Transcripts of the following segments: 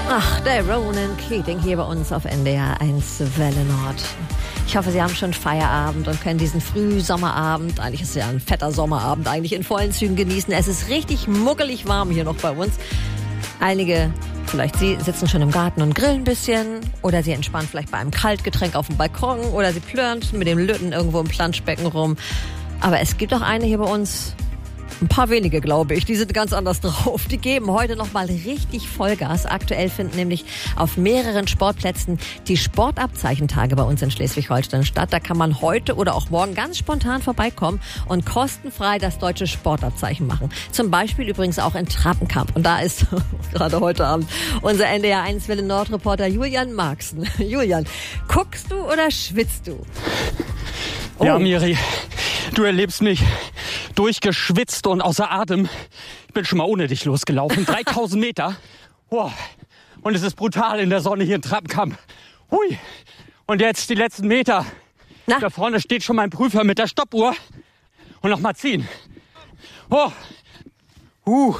Ach, der Ronan Keating hier bei uns auf NDR 1 Welle Nord. Ich hoffe, Sie haben schon Feierabend und können diesen Frühsommerabend, eigentlich ist es ja ein fetter Sommerabend, eigentlich in vollen Zügen genießen. Es ist richtig muckelig warm hier noch bei uns. Einige, vielleicht Sie, sitzen schon im Garten und grillen ein bisschen oder Sie entspannen vielleicht bei einem Kaltgetränk auf dem Balkon oder Sie plörren mit dem Lütten irgendwo im Planschbecken rum. Aber es gibt auch eine hier bei uns, ein paar wenige, glaube ich, die sind ganz anders drauf. Die geben heute noch mal richtig Vollgas. Aktuell finden nämlich auf mehreren Sportplätzen die Sportabzeichentage bei uns in Schleswig-Holstein statt. Da kann man heute oder auch morgen ganz spontan vorbeikommen und kostenfrei das deutsche Sportabzeichen machen. Zum Beispiel übrigens auch in Trappenkamp. Und da ist gerade heute Abend unser NDR 1 Welle Nord Reporter Julian Marxen. Julian, guckst du oder schwitzt du? Oh. Ja, Miri, du erlebst mich durchgeschwitzt und außer Atem. Ich bin schon mal ohne dich losgelaufen. 3000 Meter. Oh. Und es ist brutal in der Sonne hier in Trappenkamp. Hui. Und jetzt die letzten Meter. Na? Da vorne steht schon mein Prüfer mit der Stoppuhr. Und noch mal ziehen. Oh.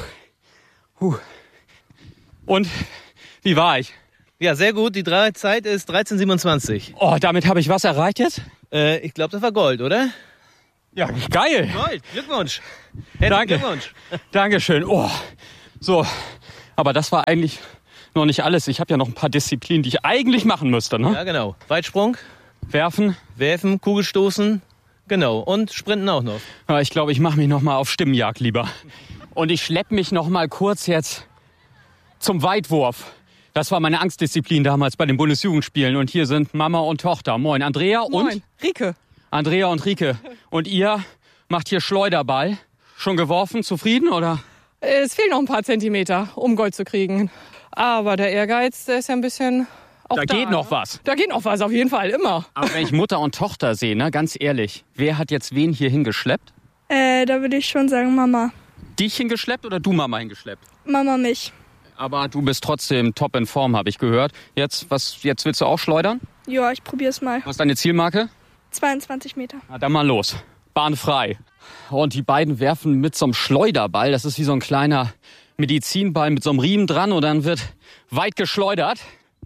Und wie war ich? Ja, sehr gut. Die Zeit ist 13,27. Oh, damit habe ich was erreicht jetzt? Ich glaube, das war Gold, oder? Ja, geil. Gold, Glückwunsch. Danke. Glückwunsch. Dankeschön. Oh, so. Aber das war eigentlich noch nicht alles. Ich habe ja noch ein paar Disziplinen, die ich eigentlich machen müsste, ne? Ja, genau. Weitsprung. Werfen, Kugelstoßen. Genau. Und Sprinten auch noch. Ja, ich glaube, ich mache mich noch mal auf Stimmenjagd lieber. Und ich schleppe mich noch mal kurz jetzt zum Weitwurf. Das war meine Angstdisziplin damals bei den Bundesjugendspielen. Und hier sind Mama und Tochter. Moin, Andrea und... Moin, Rike. Andrea und Rike. Und ihr macht hier Schleuderball. Schon geworfen? Zufrieden, oder? Es fehlen noch ein paar Zentimeter, um Gold zu kriegen. Aber der Ehrgeiz, der ist ja ein bisschen... Auch Da geht noch was. Da geht noch was, auf jeden Fall, immer. Aber wenn ich Mutter und Tochter sehe, ne, ganz ehrlich, wer hat jetzt wen hier hingeschleppt? Da würde ich schon sagen Mama. Dich hingeschleppt oder du Mama hingeschleppt? Mama mich. Aber du bist trotzdem top in Form, habe ich gehört. Jetzt willst du auch schleudern? Ja, ich probier's mal. Was ist deine Zielmarke? 22 Meter. Na, dann mal los. Bahn frei. Und die beiden werfen mit so einem Schleuderball. Das ist wie so ein kleiner Medizinball mit so einem Riemen dran. Und dann wird weit geschleudert.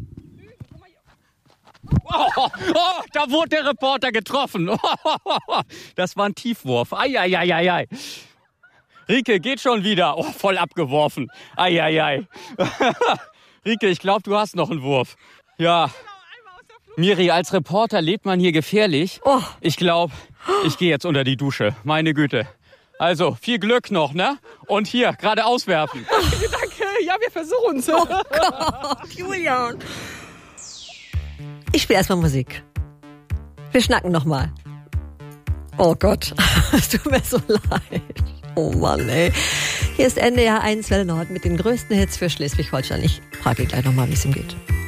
Da wurde der Reporter getroffen. Das war ein Tiefwurf. Ei. Rike, geht schon wieder. Oh, voll abgeworfen. Ei. Rike, ich glaube, du hast noch einen Wurf. Ja. Miri, als Reporter lebt man hier gefährlich. Oh. Ich glaube, ich gehe jetzt unter die Dusche. Meine Güte. Also, viel Glück noch, ne? Und hier, geradeaus werfen. Danke, ja, wir versuchen es. Oh Gott, Julian. Ich spiele erstmal Musik. Wir schnacken noch mal. Oh Gott, es tut mir so leid. Oh Mann, ey. Hier ist NDR 1 Welle Nord mit den größten Hits für Schleswig-Holstein. Ich frage ihn gleich noch mal, wie es ihm geht.